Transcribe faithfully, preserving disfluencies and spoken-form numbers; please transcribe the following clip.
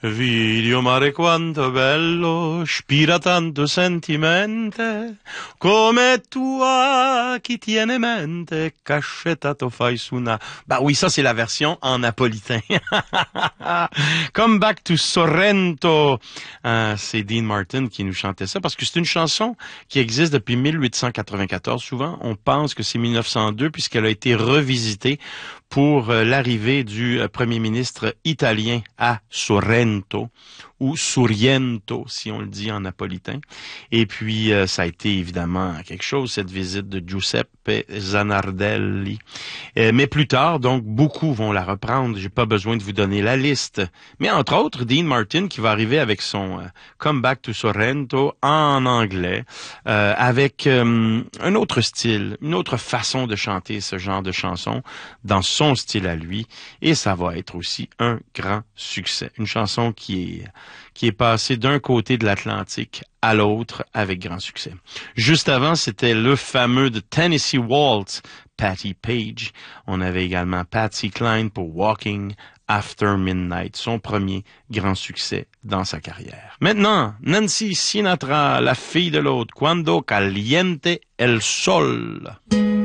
Video mare quanto bello, spira tanto sentimente, come tua qui tiene mente, caccettato fai suna. Bah oui, ça c'est la version en napolitain. Come Back to Sorrento. Euh, c'est Dean Martin qui nous chantait ça, parce que c'est une chanson qui existe depuis mille huit cent quatre-vingt-quatorze. Souvent, on pense que c'est mille neuf cent deux, puisqu'elle a été revisitée pour euh, l'arrivée du euh, premier ministre italien à Sorrento, ou Sorrento, si on le dit en napolitain. Et puis, euh, ça a été évidemment quelque chose, cette visite de Giuseppe Zanardelli. Euh, mais plus tard, donc, beaucoup vont la reprendre. J'ai pas besoin de vous donner la liste. Mais entre autres, Dean Martin, qui va arriver avec son euh, Come Back to Sorrento en anglais, euh, avec euh, un autre style, une autre façon de chanter ce genre de chanson, dans son style à lui. Et ça va être aussi un grand succès. Une chanson qui est qui est passé d'un côté de l'Atlantique à l'autre avec grand succès. Juste avant, c'était le fameux de Tennessee Waltz, Patti Page. On avait également Patsy Cline pour Walking After Midnight, son premier grand succès dans sa carrière. Maintenant, Nancy Sinatra, la fille de l'autre, Quando caliente el sol.